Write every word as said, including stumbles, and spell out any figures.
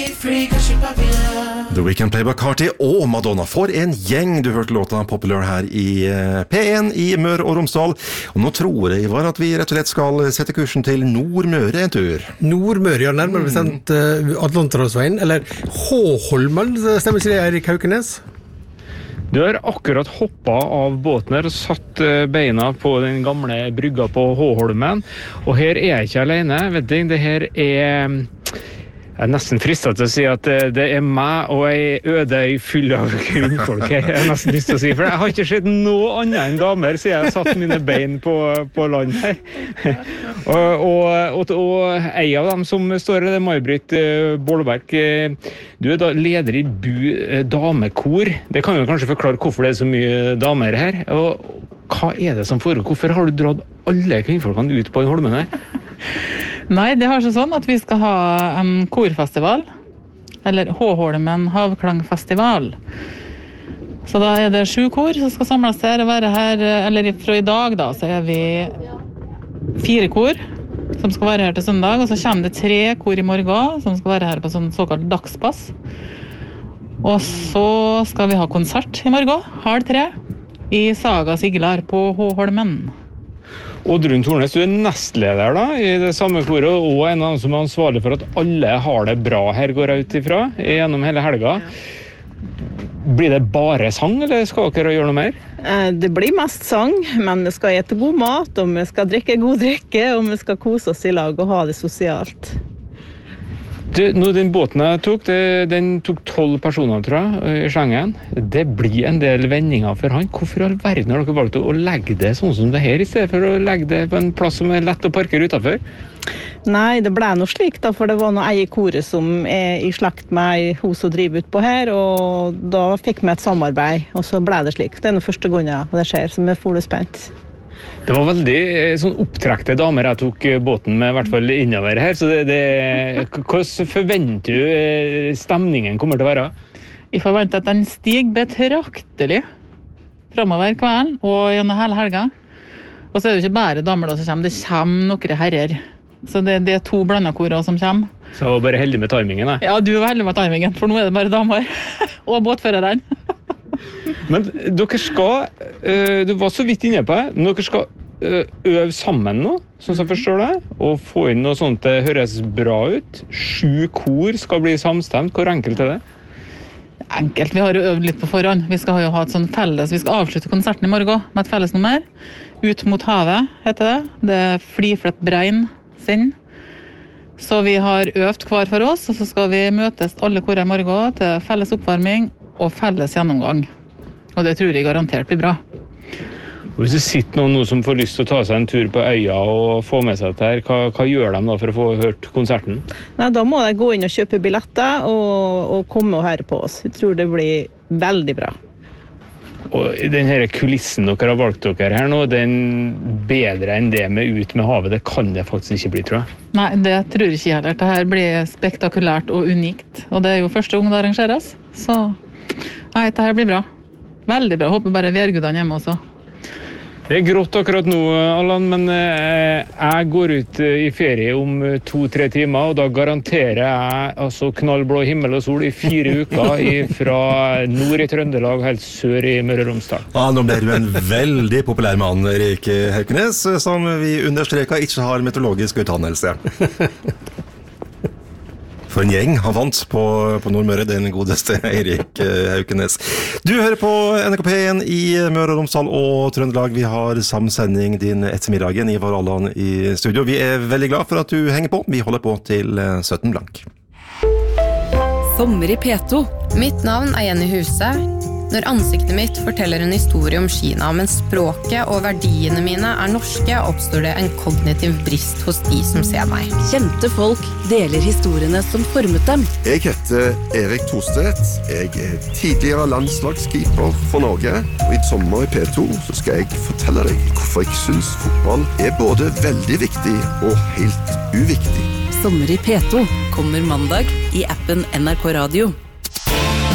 The Weekend Playboy Carti og Madonna. For en gjeng! Du hørte låta Popular her i P en i Møre og Romsdal. Og nå tror jeg var at vi rett og slett skal sette kursen til Nordmøre en tur. Nordmøre, ja, nærmere bestemt uh, Atlanterhavsveien, eller Håholmen, stemmer ikke det, Eirik Haukenes? Du har akkurat hoppet av båten her og satt beina på den gamle brygga på Håholmen. Og her er jeg ikke alene, vet du, det her er... Jeg er nesten fristet til å si at det er meg og ei øde øy full av kvinnfolk. Jeg har nesten lyst til å si, for jeg har ikke sett noe annet enn damer, så jeg har satt mine bein på, på land her. og, og, og, og en av dem som står her, det er May-Britt Bolleberg. Du er da leder i Bu damekor. Det kan jo kanskje forklare hvorfor det er så mye damer her. Og hva er det som foregår? Hvorfor har du dratt alle kvinnfolkene ut på en holmen her? Nei, det har seg sånn at vi skal ha en korfestival, eller Håholmen Havklangfestival. Så da er det sju kor som skal samles her og være her, eller fra i dag da, så er vi fire kor som skal være her til søndag, og så kommer det tre kor i morgen som skal være her på sånn såkalt dagspass. Og så skal vi ha konsert i morgen, halv tre, i Saga Siglar på Håholmen. Oddrun Tornes, du er nestleder da, i det samme koret, og en av dem som er ansvarlig for at alle har det bra her, går jeg ut ifra, gjennom hele helga. Blir det bare sang, eller skal dere gjøre noe mer? Det blir mest sang, men vi skal ete god mat, og vi skal drikke god drikke, og vi skal kose oss i lag og ha det sosialt. Du, nå den båten jeg tok, det, den tok tolv personer, tror jeg, i slengen. Det blir en del vendinger for han. Hvorfor i all verden har dere valgt å legge det sånn som det her, i stedet for å legge det på en plass som er lett å parkere utenfor? Nei, det ble noe slik da, for det var noe ei i koret som er i slekt med hun som driver ut på her, og da fikk vi et samarbeid, og så ble det slik. Det er noe første gangen det skjer, så vi er fulle spent. Det var veldig sånn opptrekte damer jeg tok båten med, i hvert fall innover her, så det, det, hvordan forventer du stemningen kommer til å være? Jeg forventer at den stiger betraktelig fremover kvelden og gjennom hele helga. Og så er det ikke bare damer da som kommer, det kommer noen herrer. Så det, det er to blandakorer som kommer. Så jeg var bare heldig med timingen, da. Ja, du var heldig med timingen, for nå er det bare damer. Og båtføreren. Men dere skal, uh, du var så vidt inne på det, men dere skal uh, øve sammen nå, sånn som jeg forstår det, og få inn noe sånt det høres bra ut. Sju kor skal bli samstemt. Hvor enkelt er det? Enkelt, vi har jo øvd litt på forhånd. Vi skal jo ha et sånt felles, vi skal avslutte konserten i morgen med et felles nummer. Ut mot havet, heter det. Det er Fliflett Brein sin. Så vi har øvd hver for oss, og så skal vi møtes alle korer i morgen til felles oppvarming og felles gjennomgang. Og det tror jeg garantert blir bra. Og hvis det sitter noen nå som får lyst til å ta seg en tur på øya og få med seg dette her, hva, hva gjør de da for å få hørt konserten? Nei, da må de gå inn og kjøpe billetter og, og komme og høre på oss. Jeg tror det blir veldig bra. Og den her kulissen dere har valgt dere her nå, den bedre enn det med ut med havet, det kan det faktisk ikke bli, tror jeg. Nei, det tror jeg ikke heller. Dette blir spektakulært og unikt. Og det er jo første gang det arrangeres. Så nei, dette her blir bra. Veldig bra. Håper bare værgudene hjemme også. Det er grått akkurat nå, Allan, men eh, jeg går ut i ferie om to-tre timer, og da garanterer jeg altså knallblå himmel og sol i fire uker fra nord i Trøndelag, helt sør i Møre og Romsdal. Ja, nå ble du en veldig populær mann, Erik Haukenes, som vi understreker ikke har meteorologisk utdannelse. For en gjeng han vant på, på Nordmøre, den godeste Eirik Haukenes. Du hører på N R K P en i Møre og Romsdal og Trøndelag. Vi har samsending din ettermiddagen i Ivar Allan i studio. Vi er veldig glad for at du henger på. Vi holder på til sytten blank. Sommer i P to. Mitt navn er Jenny Huse. Når ansiktet mitt forteller en historie om Kina, men språket og verdiene mine er norske, oppstår det en kognitiv brist hos de som ser meg. Kjente folk deler historiene som formet dem. Jeg heter Erik Thorstvedt. Jeg er tidligere landslagskeeper for Norge. Og i sommer i P to så skal jeg fortelle deg hvorfor jeg synes fotball er både veldig viktig og helt uviktig. Sommer i P to kommer mandag i appen N R K Radio.